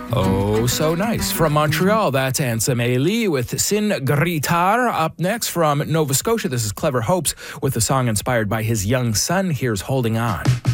Oh, so nice. From Montreal, that's Ansem Ailey with Sin Gritar. Up next from Nova Scotia, this is Clever Hopes with a song inspired by his young son. Here's Holding On.